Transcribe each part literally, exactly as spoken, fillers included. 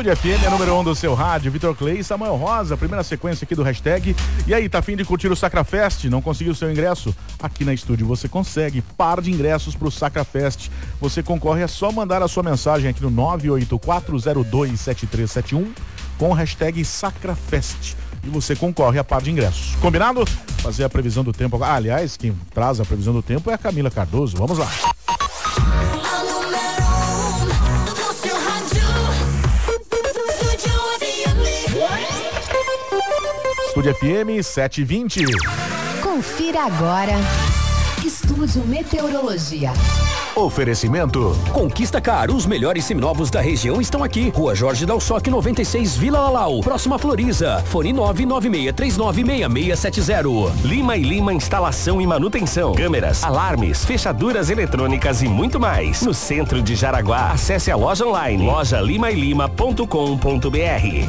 Estúdio F M, a número um do seu rádio. Vitor Clay e Samuel Rosa, primeira sequência aqui do hashtag. E aí, tá afim de curtir o Sacrafest? Não conseguiu o seu ingresso? Aqui na Estúdio você consegue. Par de ingressos pro Sacrafest. Você concorre, é só mandar a sua mensagem aqui no nove oito quatro zero dois sete três sete um com o hashtag Sacrafest. E você concorre a par de ingressos. Combinado? Fazer a previsão do tempo. Ah, aliás, quem traz a previsão do tempo é a Camila Cardoso. Vamos lá. Estúdio F M sete e vinte. Confira agora. Estúdio Meteorologia. Oferecimento Conquista Car, os melhores seminovos da região estão aqui. Rua Jorge Dalsoc noventa e seis, Vila Lalau, próxima Floriza. Fone nove nove seis três nove seis seis sete zero. Lima e Lima Instalação e Manutenção, câmeras, alarmes, fechaduras eletrônicas e muito mais. No centro de Jaraguá, acesse a loja online loja lima e lima ponto com ponto b r.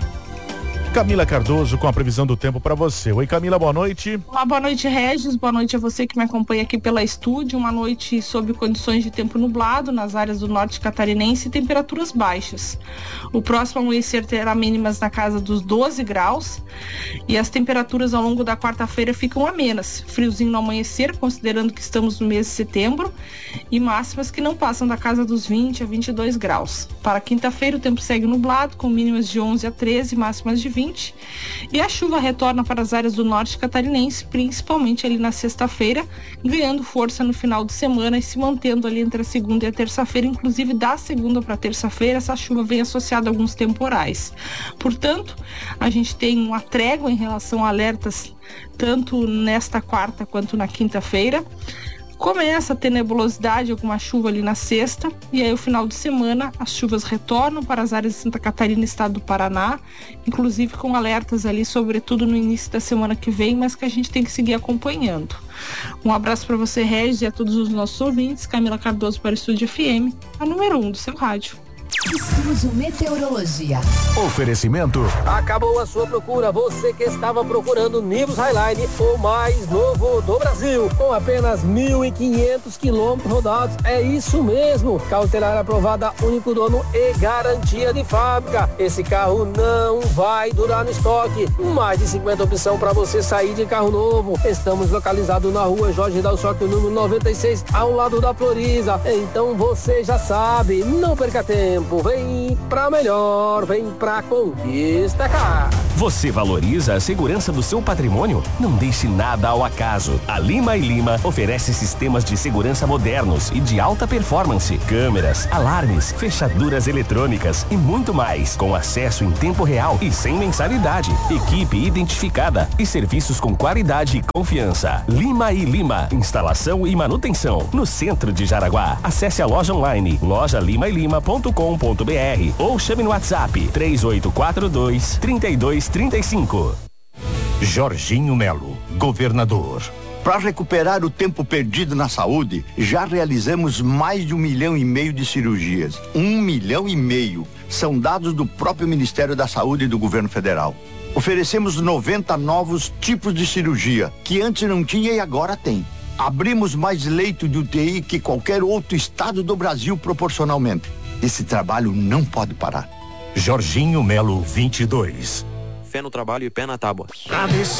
Camila Cardoso com a previsão do tempo para você. Oi, Camila, boa noite. Olá, boa noite, Regis. Boa noite a você que me acompanha aqui pela Estúdio. Uma noite sob condições de tempo nublado nas áreas do norte catarinense e temperaturas baixas. O próximo amanhecer terá mínimas na casa dos doze graus e as temperaturas ao longo da quarta-feira ficam amenas. Friozinho no amanhecer, considerando que estamos no mês de setembro, e máximas que não passam da casa dos vinte a vinte e dois graus. Para quinta-feira o tempo segue nublado, com mínimas de onze a treze, máximas de vinte. E a chuva retorna para as áreas do norte catarinense, principalmente ali na sexta-feira, ganhando força no final de semana e se mantendo ali entre a segunda e a terça-feira. Inclusive da segunda para terça-feira essa chuva vem associada a alguns temporais. Portanto, a gente tem uma trégua em relação a alertas tanto nesta quarta quanto na quinta-feira. Começa a ter nebulosidade, alguma chuva ali na sexta, e aí o final de semana as chuvas retornam para as áreas de Santa Catarina e estado do Paraná, inclusive com alertas ali, sobretudo no início da semana que vem, mas que a gente tem que seguir acompanhando. Um abraço para você, Regis, e a todos os nossos ouvintes. Camila Cardoso para o Estúdio F M, a número um do seu rádio. Estúdio Meteorologia. Oferecimento. Acabou a sua procura, você que estava procurando Nivus Highline, o mais novo do Brasil, com apenas mil e quinhentos quilômetros rodados. É isso mesmo, cautelar aprovada, único dono e garantia de fábrica. Esse carro não vai durar no estoque. Mais de cinquenta opções para você sair de carro novo. Estamos localizados na rua Jorge Dalsoc, número noventa e seis, ao lado da Floriza. Então você já sabe, não perca tempo. Vem pra melhor, vem pra Conquista Car. Você valoriza a segurança do seu patrimônio? Não deixe nada ao acaso. A Lima e Lima oferece sistemas de segurança modernos e de alta performance, câmeras, alarmes, fechaduras eletrônicas e muito mais, com acesso em tempo real e sem mensalidade. Equipe identificada e serviços com qualidade e confiança. Lima e Lima, instalação e manutenção, no centro de Jaraguá. Acesse a loja online loja lima e lima ponto com ponto b r ou chame no WhatsApp três oito quatro dois, três dois três cinco. Jorginho Melo, governador. Para recuperar o tempo perdido na saúde, já realizamos mais de um milhão e meio de cirurgias. Um milhão e meio. São dados do próprio Ministério da Saúde e do Governo Federal. Oferecemos noventa novos tipos de cirurgia, que antes não tinha e agora tem. Abrimos mais leito de U T I que qualquer outro estado do Brasil proporcionalmente. Esse trabalho não pode parar. Jorginho Melo vinte e dois. Fé no trabalho e pé na tábua.